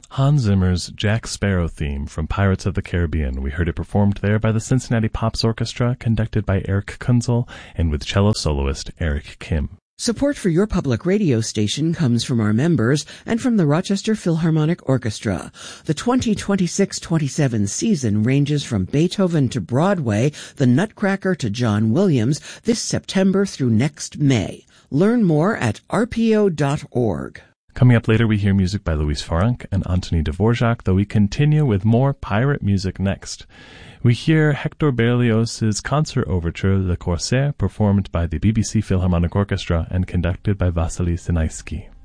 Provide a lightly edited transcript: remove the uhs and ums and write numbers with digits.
Hans Zimmer's Jack Sparrow theme from Pirates of the Caribbean. We heard it performed there by the Cincinnati Pops Orchestra, conducted by Eric Kunzel, and with cello soloist Eric Kim. Support for your public radio station comes from our members and from the Rochester Philharmonic Orchestra. The 2026-27 season ranges from Beethoven to Broadway, The Nutcracker to John Williams, this September through next May. Learn more at rpo.org. Coming up later, we hear music by Louis Farrenc and Anthony Dvorak, though we continue with more pirate music next. We hear Hector Berlioz's concert overture, Le Corsaire, performed by the BBC Philharmonic Orchestra and conducted by Vasily Sinaisky.